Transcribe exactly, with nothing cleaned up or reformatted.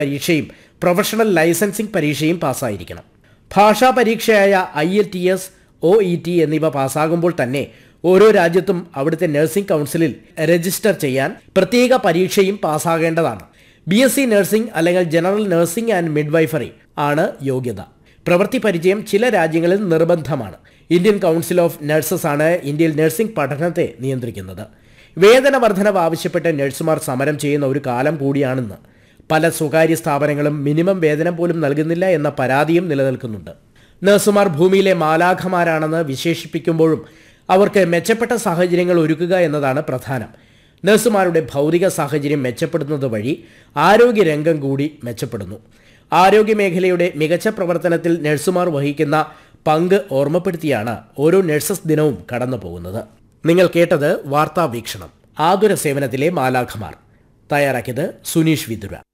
പരീക്ഷയും professional licensing പരീക്ഷയും പാസ്സായിരിക്കണം. ഭാഷാ പരീക്ഷയായ I L T S, O E T എന്നിവ പാസ്സാകുമ്പോൾ തന്നെ ഓരോ രാജ്യത്തും അവിടുത്തെ നഴ്സിംഗ് കൗൺസിലിൽ രജിസ്റ്റർ ചെയ്യാൻ പ്രത്യേക പരീക്ഷയും പാസ്സാകേണ്ടതാണ്. ബി എസ് സി നഴ്സിംഗ് അല്ലെങ്കിൽ ജനറൽ നഴ്സിംഗ് ആൻഡ് മിഡ്വൈഫറി ആണ് യോഗ്യത. പ്രവൃത്തി പരിചയം ചില രാജ്യങ്ങളിൽ നിർബന്ധമാണ്. ഇന്ത്യൻ കൗൺസിൽ ഓഫ് നഴ്സസ് ആണ് ഇന്ത്യയിൽ നഴ്സിംഗ് പഠനത്തെ നിയന്ത്രിക്കുന്നത്. വേതന വർധനവ് ആവശ്യപ്പെട്ട് നഴ്സുമാർ സമരം ചെയ്യുന്ന ഒരു കാലം കൂടിയാണെന്ന്. പല സ്വകാര്യ സ്ഥാപനങ്ങളും മിനിമം വേതനം പോലും നൽകുന്നില്ല എന്ന പരാതിയും നിലനിൽക്കുന്നുണ്ട്. നഴ്സുമാർ ഭൂമിയിലെ മാലാഖമാരാണെന്ന് വിശേഷിപ്പിക്കുമ്പോഴും അവർക്ക് മെച്ചപ്പെട്ട സാഹചര്യങ്ങൾ ഒരുക്കുക എന്നതാണ് പ്രധാനം. നഴ്സുമാരുടെ ഭൗതിക സാഹചര്യം മെച്ചപ്പെടുന്നത് വഴി ആരോഗ്യരംഗം കൂടി മെച്ചപ്പെടുന്നു. ആരോഗ്യമേഖലയുടെ മികച്ച പ്രവർത്തനത്തിൽ നഴ്സുമാർ വഹിക്കുന്ന പങ്ക് ഓർമ്മപ്പെടുത്തിയാണ് ഓരോ നഴ്സസ് ദിനവും കടന്നു പോകുന്നത്. നിങ്ങൾ കേട്ടത് വാർത്താ വീക്ഷണം. ആതുര സേവനത്തിലെ മാലാഖമാർ. തയ്യാറാക്കിയത് സുനീഷ് വിദുര.